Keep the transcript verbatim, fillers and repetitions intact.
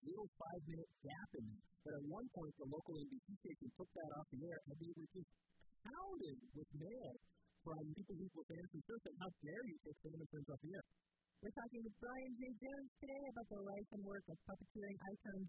little five-minute gap in it. But at one point, the local N B C station took that off the air, and they were just pounded with mail from people who were fans and saying, how dare you take Cinnamon Twins off the air? We're talking with Brian J. Jones today about the life and work of puppeteering icon